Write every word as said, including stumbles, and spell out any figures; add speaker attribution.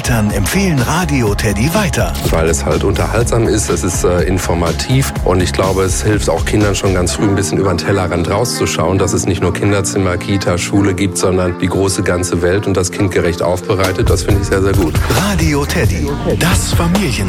Speaker 1: Eltern empfehlen Radio Teddy weiter.
Speaker 2: Weil es halt unterhaltsam ist, es ist äh, informativ und ich glaube, es hilft auch Kindern schon ganz früh ein bisschen über den Tellerrand rauszuschauen, dass es nicht nur Kinderzimmer, Kita, Schule gibt, sondern die große ganze Welt und das kindgerecht aufbereitet. Das finde ich sehr, sehr gut.
Speaker 1: Radio Teddy, das Familien